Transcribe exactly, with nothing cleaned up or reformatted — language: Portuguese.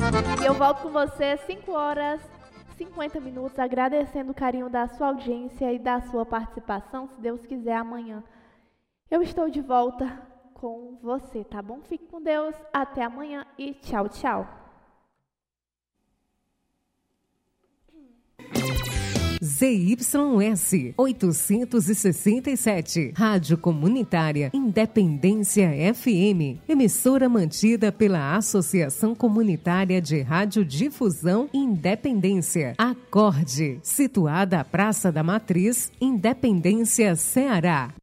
E eu volto com você às cinco horas e cinquenta minutos, agradecendo o carinho da sua audiência e da sua participação. Se Deus quiser, amanhã eu estou de volta com você, tá bom? Fique com Deus, até amanhã e tchau, tchau. Z Y S oitocentos e sessenta e sete, Rádio Comunitária Independência F M, emissora mantida pela Associação Comunitária de Radiodifusão Independência, Acorde, situada à Praça da Matriz, Independência, Ceará.